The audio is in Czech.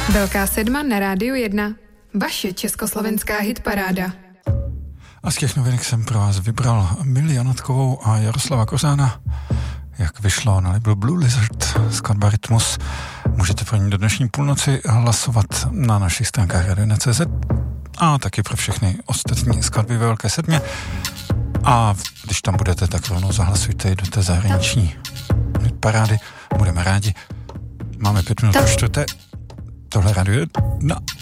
Velká sedma na Rádiu 1. Vaše československá hitparáda. A z těch novinek jsem pro vás vybral Milí Janatkovou a Jaroslava Kořána. Jak vyšlo na label Blue Lizard, skladba Rytmus. Můžete pro ní do dnešní půlnoci hlasovat na našich stránkách radio.cz a taky pro všechny ostatní skladby ve Velké sedmě. A když tam budete, tak rovnou zahlasujte i do té zahraniční parády. Budeme rádi. Máme 5 minut po čtvrté. Tohle Radio 1.